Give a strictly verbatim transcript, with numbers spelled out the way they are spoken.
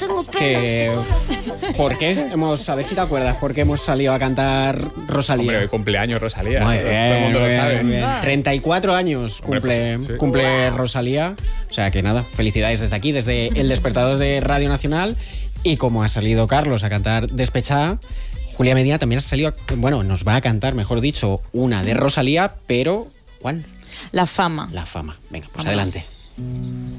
que... ¿Por qué? Hemos, a ver si te acuerdas, ¿por qué hemos salido a cantar Rosalía? Hombre, hoy cumpleaños Rosalía. Muy Todo bien, el mundo muy lo bien, sabe. muy bien. treinta y cuatro años Hombre, cumple, pues, sí. cumple Rosalía. O sea que nada, felicidades desde aquí, desde el despertador de Radio Nacional. Y como ha salido Carlos a cantar Despechada, Julia Medina también ha salido, a- bueno, nos va a cantar, mejor dicho, una de Rosalía, pero ¿cuál? La fama. La fama. Venga, pues Vamos. adelante.